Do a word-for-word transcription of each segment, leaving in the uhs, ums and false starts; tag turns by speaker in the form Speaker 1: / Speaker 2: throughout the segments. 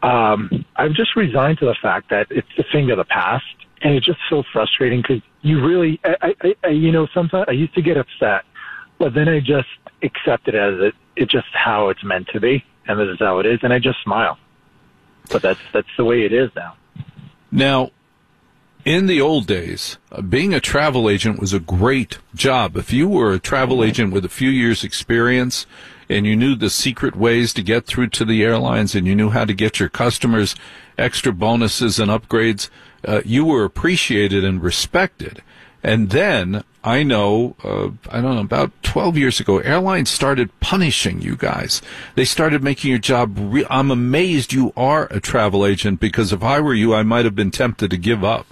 Speaker 1: um, I've just resigned to the fact that it's a thing of the past, and it's just so frustrating because you really, I, I, I, you know, sometimes I used to get upset, but then I just accept it as it, it's just how it's meant to be, and this is how it is, and I just smile. But that's that's the way it is now.
Speaker 2: Now, in the old days, uh, being a travel agent was a great job. If you were a travel agent with a few years' experience and you knew the secret ways to get through to the airlines and you knew how to get your customers extra bonuses and upgrades, uh, you were appreciated and respected. And then, I know, uh, I don't know, about twelve years ago, airlines started punishing you guys. They started making your job re- I'm amazed you are a travel agent, because if I were you, I might have been tempted to give up.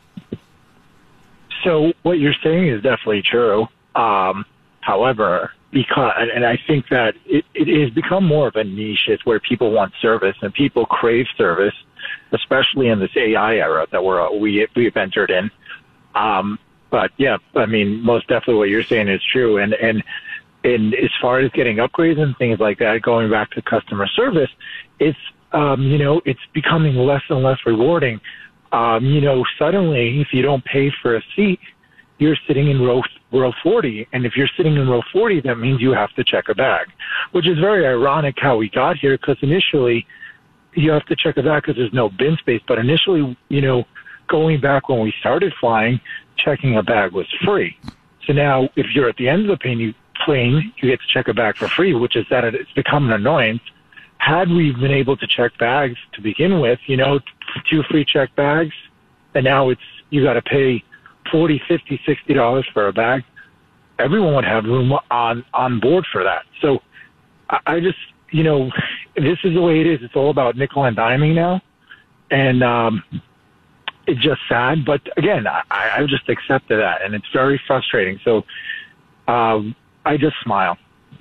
Speaker 1: So what you're saying is definitely true. Um, however, because, and I think that it, it has become more of a niche. It's where people want service and people crave service, especially in this A I era that we're, we, we've entered in. Um, but yeah, I mean, most definitely what you're saying is true. And, and, and as far as getting upgrades and things like that, going back to customer service, it's, um, you know, it's becoming less and less rewarding. Um, you know, suddenly, if you don't pay for a seat, you're sitting in row row forty. And if you're sitting in row forty, that means you have to check a bag, which is very ironic how we got here, because initially you have to check a bag because there's no bin space. But initially, you know, going back when we started flying, checking a bag was free. So now if you're at the end of the plane, you, plane, you get to check a bag for free, which is that it's become an annoyance. Had we been able to check bags to begin with, you know, two free check bags, and now it's, you got to pay forty, fifty, sixty dollars for a bag, everyone would have room on, on board for that. So I, I just, you know, this is the way it is. It's all about nickel and diming now. And, um, it's just sad. But again, I, I just accepted that, and it's very frustrating. So, um, I just smile.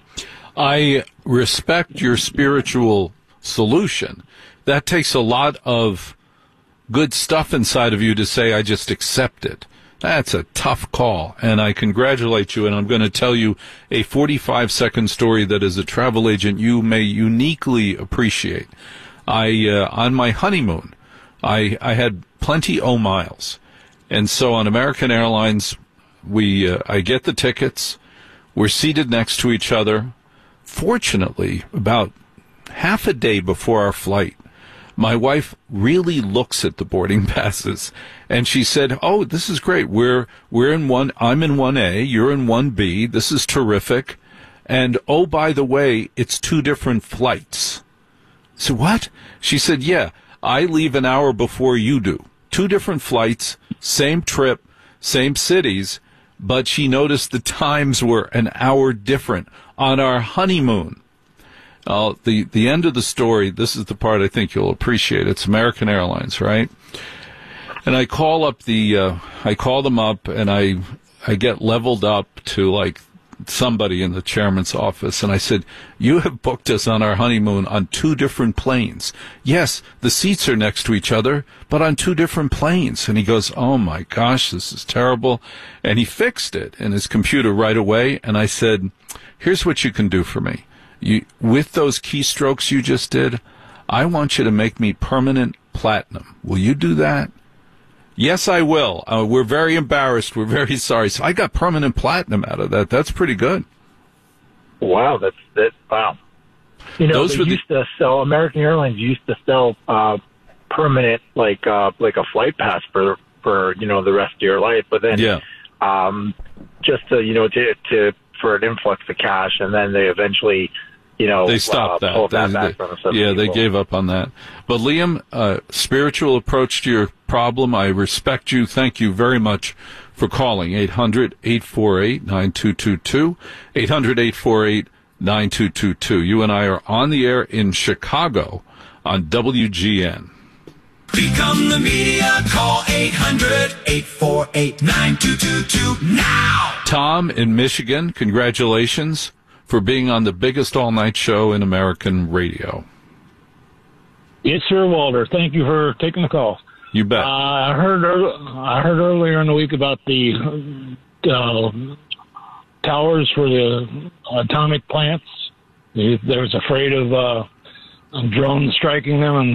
Speaker 2: I respect your spiritual solution. That takes a lot of good stuff inside of you to say, I just accept it. That's a tough call, and I congratulate you, and I'm going to tell you a forty-five second story that as a travel agent you may uniquely appreciate. I, uh, on my honeymoon, I, I had plenty o miles, and so on American Airlines, we, uh, I get the tickets, we're seated next to each other. Fortunately, about half a day before our flight, my wife really looks at the boarding passes, and she said, "Oh, this is great. We're we're in one. I'm in one A. You're in one B. This is terrific. And oh, by the way, it's two different flights." So what? She said, "Yeah, I leave an hour before you do. Two different flights, same trip, same cities." But she noticed the times were an hour different on our honeymoon. Uh, the, the end of the story, this is the part I think you'll appreciate. It's American Airlines, right? And I call up the, uh, I call them up, and I, I get leveled up to like somebody in the chairman's office, and I said, "You have booked us on our honeymoon on two different planes. Yes, the seats are next to each other, but on two different planes." And he goes, "Oh my gosh, this is terrible." And he fixed it in his computer right away. And I said, "Here's what you can do for me. You, with those keystrokes you just did, I want you to make me permanent platinum. Will you do that?" "Yes, I will. Uh, we're very embarrassed. We're very sorry." So I got permanent platinum out of that. That's pretty good.
Speaker 1: Wow, that's that. Wow. You know,
Speaker 2: Those
Speaker 1: they
Speaker 2: were the-
Speaker 1: used to sell. American Airlines used to sell uh, permanent, like uh, like a flight pass for for you know the rest of your life. But then,
Speaker 2: yeah,
Speaker 1: um, just to you know to to for an influx of cash, and then they eventually. You know,
Speaker 2: they stopped
Speaker 1: uh,
Speaker 2: that.
Speaker 1: that
Speaker 2: They,
Speaker 1: back
Speaker 2: they,
Speaker 1: from some
Speaker 2: yeah,
Speaker 1: people.
Speaker 2: they gave up on that. But Liam, uh, spiritual approach to your problem. I respect you. Thank you very much for calling. eight hundred, eight four eight, nine two two two. eight hundred, eight four eight, nine two two two. You and I are on the air in Chicago on W G N.
Speaker 3: Become the media. Call eight hundred, eight four eight, nine two two two now.
Speaker 2: Tom in Michigan, congratulations for being on the biggest all-night show in American radio.
Speaker 4: Yes, sir, Walter. Thank you for taking the call.
Speaker 2: You bet.
Speaker 4: Uh, I heard I heard earlier in the week about the uh, towers for the atomic plants. They was afraid of uh, drones striking them and